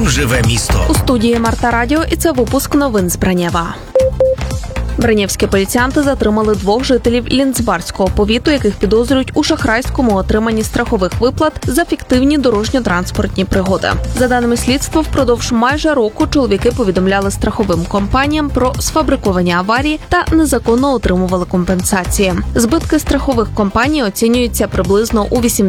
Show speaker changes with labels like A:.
A: живе місто.
B: У студії Марта Радіо, і це випуск новин з Бранєва. Бранєвські поліціянти затримали 2 жителів Лінцбарського повіту, яких підозрюють у шахрайському отриманні страхових виплат за фіктивні дорожньо-транспортні пригоди. За даними слідства, впродовж майже року чоловіки повідомляли страховим компаніям про сфабриковані аварії та незаконно отримували компенсації. Збитки страхових компаній оцінюються приблизно у $80